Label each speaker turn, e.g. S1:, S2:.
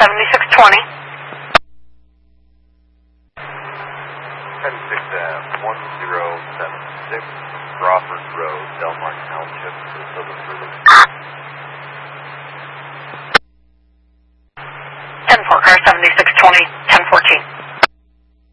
S1: 7620.
S2: 1076, Crawford Road, Delmar Township, Minnesota Further.
S1: 10-4 car 7620, 1014.